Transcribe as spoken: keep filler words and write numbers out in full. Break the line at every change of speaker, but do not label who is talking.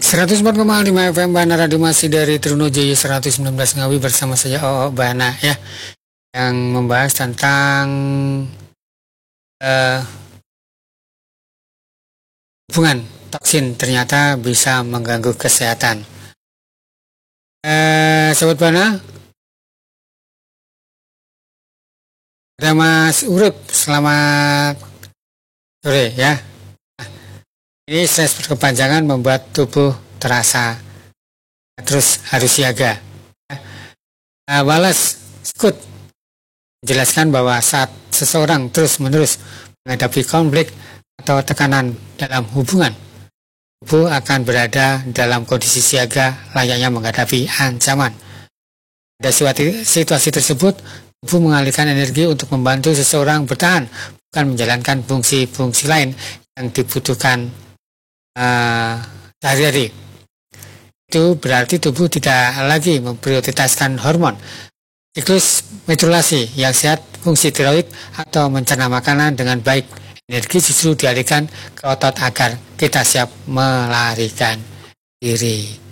seratus empat koma lima F M Bana Radio masih dari Trunojoyo seratus sembilan belas Ngawi bersama saya O O Bana ya, yang membahas tentang uh, hubungan toksin ternyata bisa mengganggu kesehatan. Uh, Sobat Bana, ada Mas Urip, selamat sore ya. Ini stres berkepanjangan membuat tubuh terasa terus harus siaga. Nah, Wallace Scott menjelaskan bahwa saat seseorang terus-menerus menghadapi konflik atau tekanan dalam hubungan, tubuh akan berada dalam kondisi siaga layaknya menghadapi ancaman. Pada situasi tersebut, tubuh mengalihkan energi untuk membantu seseorang bertahan, bukan menjalankan fungsi-fungsi lain yang dibutuhkan Uh, sehari-hari. Itu berarti tubuh tidak lagi memprioritaskan hormon, siklus menstruasi yang sehat, fungsi tiroid atau mencerna makanan dengan baik. Energi justru dialihkan ke otot agar kita siap melarikan diri.